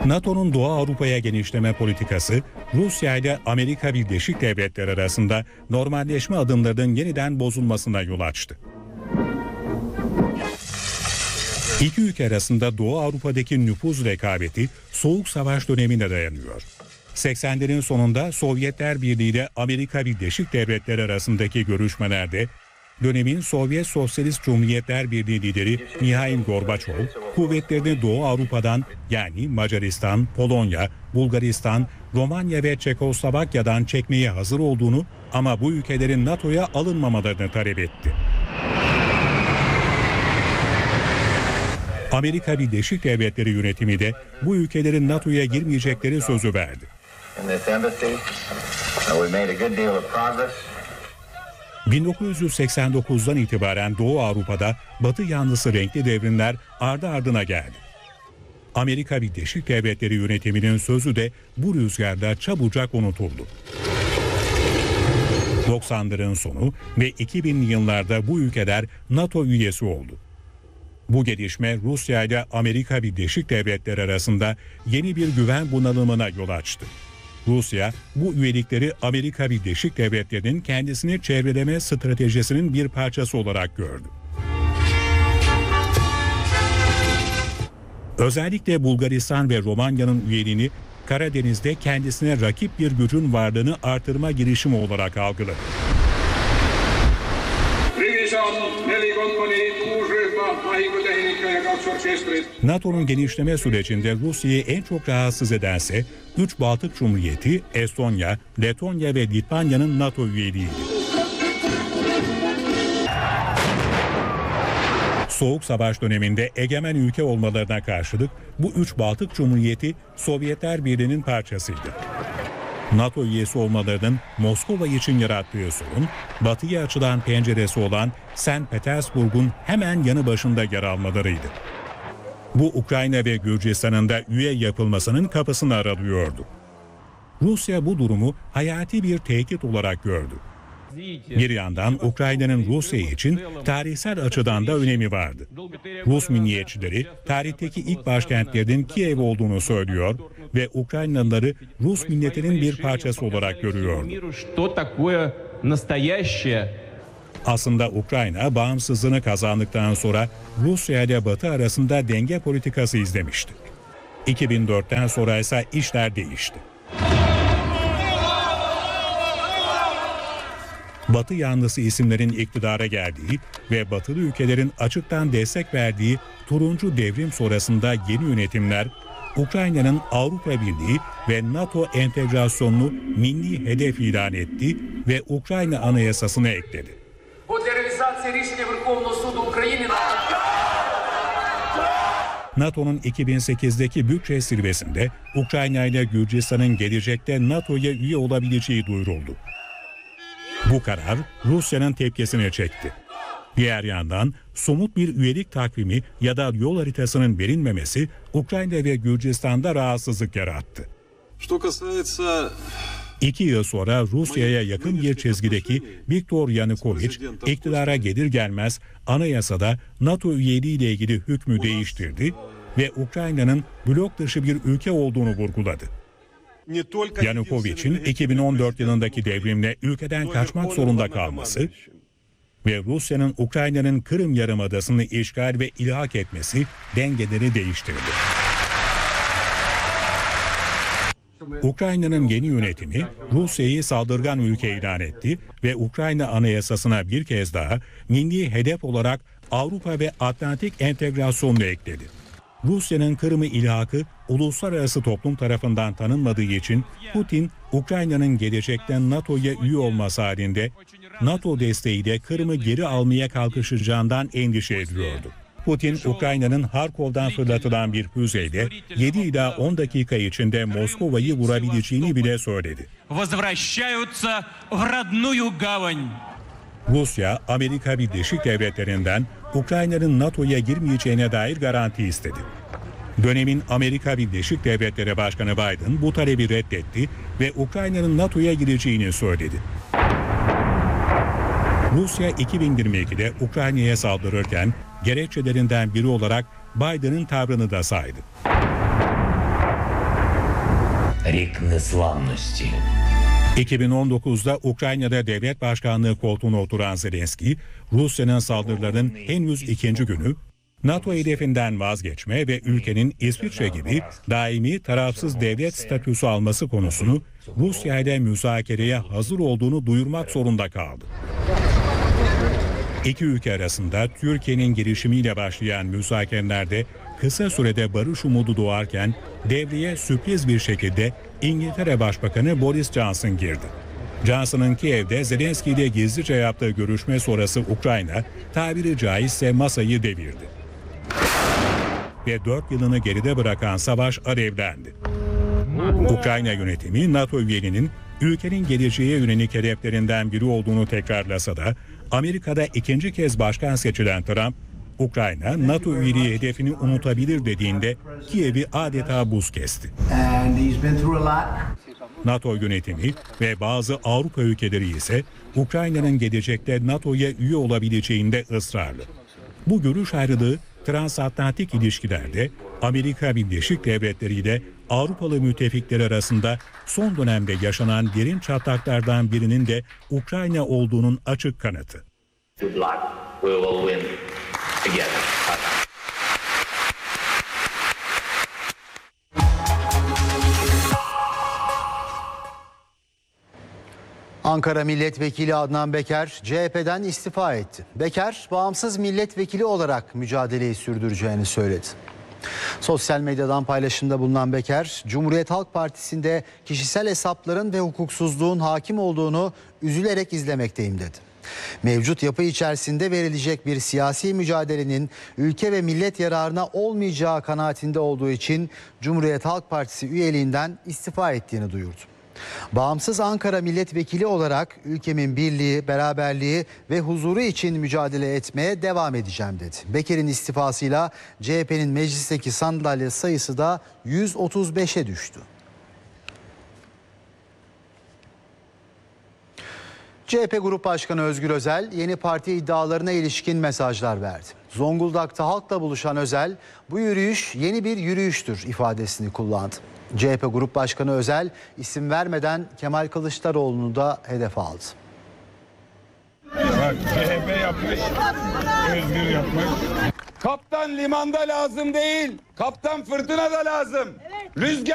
NATO'nun Doğu Avrupa'ya genişleme politikası, Rusya ile Amerika Birleşik Devletleri arasında normalleşme adımlarının yeniden bozulmasına yol açtı. İki ülke arasında Doğu Avrupa'daki nüfuz rekabeti Soğuk Savaş dönemine dayanıyor. 80'lerin sonunda Sovyetler Birliği ile Amerika Birleşik Devletleri arasındaki görüşmelerde dönemin Sovyet Sosyalist Cumhuriyetler Birliği lideri Mihail Gorbaçov, kuvvetlerini Doğu Avrupa'dan yani Macaristan, Polonya, Bulgaristan, Romanya ve Çekoslovakya'dan çekmeye hazır olduğunu ama bu ülkelerin NATO'ya alınmamalarını talep etti. Amerika Birleşik Devletleri yönetimi de bu ülkelerin NATO'ya girmeyecekleri sözü verdi. 1989'dan itibaren Doğu Avrupa'da Batı yanlısı renkli devrimler ardı ardına geldi. Amerika Birleşik Devletleri yönetiminin sözü de bu rüzgarda çabucak unutuldu. 90'ların sonu ve 2000'li yıllarda bu ülkeler NATO üyesi oldu. Bu gelişme Rusya ile Amerika Birleşik Devletleri arasında yeni bir güven bunalımına yol açtı. Rusya bu üyelikleri Amerika Birleşik Devletleri'nin kendisini çevreleme stratejisinin bir parçası olarak gördü. Özellikle Bulgaristan ve Romanya'nın üyeliğini Karadeniz'de kendisine rakip bir gücün varlığını artırma girişimi olarak algıladı. NATO'nun genişleme sürecinde Rusya'yı en çok rahatsız edense 3 Baltık Cumhuriyeti, Estonya, Letonya ve Litvanya'nın NATO üyeliğiydi. Soğuk Savaş döneminde egemen ülke olmalarına karşılık bu 3 Baltık Cumhuriyeti Sovyetler Birliği'nin parçasıydı. NATO üyesi olmalarının Moskova için yarattığı sorun, batıya açılan penceresi olan St. Petersburg'un hemen yanı başında yer almalarıydı. Bu Ukrayna ve Gürcistan'ın da üye yapılmasının kapısını aralıyordu. Rusya bu durumu hayati bir tehdit olarak gördü. Bir yandan Ukrayna'nın Rusya için tarihsel açıdan da önemi vardı. Rus milliyetçileri tarihteki ilk başkentlerinin Kiev olduğunu söylüyor ve Ukraynalıları Rus milletinin bir parçası olarak görüyordu. Aslında Ukrayna bağımsızlığını kazandıktan sonra Rusya ile Batı arasında denge politikası izlemişti. 2004'ten sonra ise işler değişti. Batı yanlısı isimlerin iktidara geldiği ve Batılı ülkelerin açıktan destek verdiği turuncu devrim sonrasında yeni yönetimler Ukrayna'nın Avrupa Birliği ve NATO entegrasyonunu milli hedef ilan etti ve Ukrayna Anayasası'na ekledi. NATO'nun 2008'deki bütçe zirvesinde Ukrayna ile Gürcistan'ın gelecekte NATO'ya üye olabileceği duyuruldu. Bu karar Rusya'nın tepkisini çekti. Diğer yandan somut bir üyelik takvimi ya da yol haritasının verilmemesi Ukrayna ve Gürcistan'da rahatsızlık yarattı. 2 yıl sonra Rusya'ya yakın bir çizgideki Viktor Yanukovych iktidara gelir gelmez anayasada NATO üyeliği ile ilgili hükmü değiştirdi ve Ukrayna'nın blok dışı bir ülke olduğunu vurguladı. Yanukovych'in 2014 yılındaki devrimle ülkeden kaçmak zorunda kalması ve Rusya'nın Ukrayna'nın Kırım Yarımadası'nı işgal ve ilhak etmesi dengeleri değiştirdi. Ukrayna'nın yeni yönetimi Rusya'yı saldırgan ülke ilan etti ve Ukrayna Anayasası'na bir kez daha milli hedef olarak Avrupa ve Atlantik entegrasyonunu ekledi. Rusya'nın Kırım'ı ilhakı uluslararası toplum tarafından tanınmadığı için Putin, Ukrayna'nın gelecekten NATO'ya üye olması halinde NATO desteğiyle Kırım'ı geri almaya kalkışacağından endişe ediliyordu. Putin, Ukrayna'nın Harkov'dan fırlatılan bir füzeyle 7 ila 10 dakika içinde Moskova'yı vurabileceğini bile söyledi. Rusya, Amerika Birleşik Devletleri'nden Ukrayna'nın NATO'ya girmeyeceğine dair garanti istedi. Dönemin Amerika Birleşik Devletleri Başkanı Biden bu talebi reddetti ve Ukrayna'nın NATO'ya gireceğini söyledi. Rusya 2022'de Ukrayna'ya saldırırken gerekçelerinden biri olarak Biden'ın tavrını da saydı. рік незламності. 2019'da Ukrayna'da devlet başkanlığı koltuğuna oturan Zelenski, Rusya'nın saldırılarının henüz ikinci günü, NATO hedefinden vazgeçme ve ülkenin İsviçre gibi daimi tarafsız devlet statüsü alması konusunu Rusya ile müzakereye hazır olduğunu duyurmak zorunda kaldı. İki ülke arasında Türkiye'nin girişimiyle başlayan müzakerelerde kısa sürede barış umudu doğarken devreye sürpriz bir şekilde İngiltere Başbakanı Boris Johnson girdi. Johnson'ın Kiev'de Zelenski ile gizlice yaptığı görüşme sonrası Ukrayna tabiri caizse masayı devirdi. Ve 4 yılını geride bırakan savaş alevlendi. Ukrayna yönetimi NATO üyeliğinin ülkenin geleceğe yönelik hedeflerinden biri olduğunu tekrarlasa da Amerika'da ikinci kez başkan seçilen Trump, Ukrayna NATO üyeliği hedefini unutabilir dediğinde Kiev'i adeta buz kesti. NATO yönetimi ve bazı Avrupa ülkeleri ise Ukrayna'nın gelecekte NATO'ya üye olabileceğinde ısrarlı. Bu görüş ayrılığı transatlantik ilişkilerde Amerika Birleşik Devletleri ile Avrupalı müttefikler arasında son dönemde yaşanan derin çatlaklardan birinin de Ukrayna olduğunun açık kanıtı. Good luck, we will win together. Ankara Milletvekili Adnan Beker CHP'den istifa etti. Beker, bağımsız milletvekili olarak mücadeleyi sürdüreceğini söyledi. Sosyal medyadan paylaşımda bulunan Beker, Cumhuriyet Halk Partisi'nde kişisel hesapların ve hukuksuzluğun hakim olduğunu üzülerek izlemekteyim dedi. Mevcut yapı içerisinde verilecek bir siyasi mücadelenin ülke ve millet yararına olmayacağı kanaatinde olduğu için Cumhuriyet Halk Partisi üyeliğinden istifa ettiğini duyurdu. Bağımsız Ankara Milletvekili olarak ülkemin birliği, beraberliği ve huzuru için mücadele etmeye devam edeceğim dedi. Beker'in istifasıyla CHP'nin meclisteki sandalye sayısı da 135'e düştü. CHP Grup Başkanı Özgür Özel yeni parti iddialarına ilişkin mesajlar verdi. Zonguldak'ta halkla buluşan Özel, bu yürüyüş yeni bir yürüyüştür ifadesini kullandı. CHP Grup Başkanı Özel isim vermeden Kemal Kılıçdaroğlu'nu da hedef aldı. Bak CHP yapmış, Özgür yapmış. Kaptan limanda lazım değil, kaptan fırtınada lazım. Rüzgar